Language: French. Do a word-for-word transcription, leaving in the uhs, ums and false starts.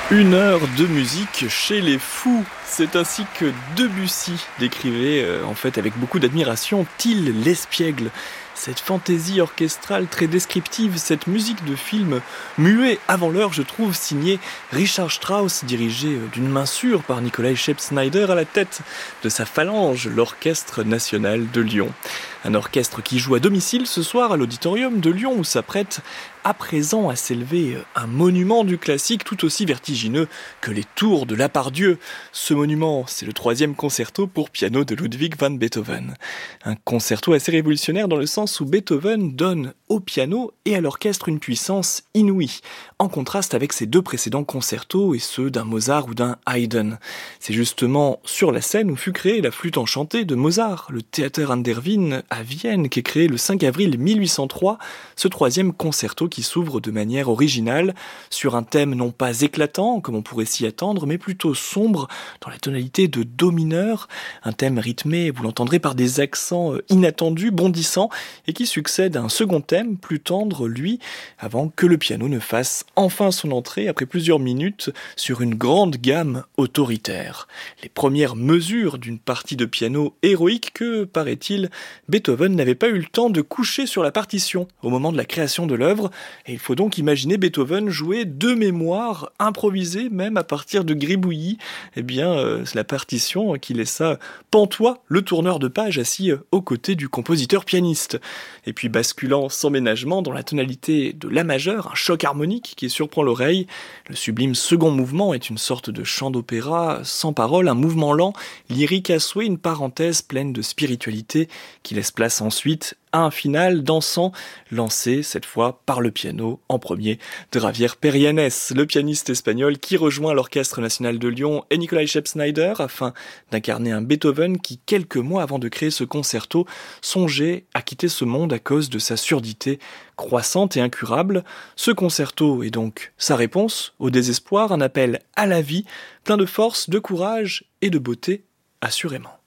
Une heure de musique chez les fous, c'est ainsi que Debussy décrivait, euh, en fait avec beaucoup d'admiration, Till l'espiègle. Cette fantaisie orchestrale très descriptive, cette musique de film muet avant l'heure, je trouve, signée Richard Strauss, dirigé d'une main sûre par Nikolai Scheib-Snyder à la tête de sa phalange, l'Orchestre National de Lyon. Un orchestre qui joue à domicile ce soir à l'Auditorium de Lyon où s'apprête à présent à s'élever un monument du classique tout aussi vertigineux que les tours de la Part-Dieu. Ce monument, c'est le troisième concerto pour piano de Ludwig van Beethoven. Un concerto assez révolutionnaire dans le sens où Beethoven donne au piano et à l'orchestre une puissance inouïe, en contraste avec ses deux précédents concertos et ceux d'un Mozart ou d'un Haydn. C'est justement sur la scène où fut créée la flûte enchantée de Mozart, le Theater an der Wien à Vienne, qui est créé le cinq avril mille huit cent trois, ce troisième concerto qui s'ouvre de manière originale sur un thème non pas éclatant, comme on pourrait s'y attendre, mais plutôt sombre, dans la tonalité de do mineur, un thème rythmé, vous l'entendrez, par des accents inattendus, bondissants, et qui succède à un second thème, plus tendre, lui, avant que le piano ne fasse enfin son entrée, après plusieurs minutes, sur une grande gamme autoritaire. Les premières mesures d'une partie de piano héroïque que, paraît-il, Beethoven n'avait pas eu le temps de coucher sur la partition au moment de la création de l'œuvre, et il faut donc imaginer Beethoven jouer deux mémoires improvisées, même à partir de gribouillis. Eh bien, euh, c'est la partition qui laissa Pantois, le tourneur de page, assis aux côtés du compositeur pianiste. Et puis basculant sans ménagement dans la tonalité de la majeure, un choc harmonique qui surprend l'oreille. Le sublime second mouvement est une sorte de chant d'opéra sans parole, un mouvement lent, lyrique à souhait, une parenthèse pleine de spiritualité qui laisse place ensuite à un final dansant, lancé cette fois par le piano, en premier de Javier Perianes, le pianiste espagnol qui rejoint l'Orchestre National de Lyon et Nikolai Scheib-Snyder afin d'incarner un Beethoven qui, quelques mois avant de créer ce concerto, songeait à quitter ce monde à cause de sa surdité croissante et incurable. Ce concerto est donc sa réponse au désespoir, un appel à la vie, plein de force, de courage et de beauté, assurément.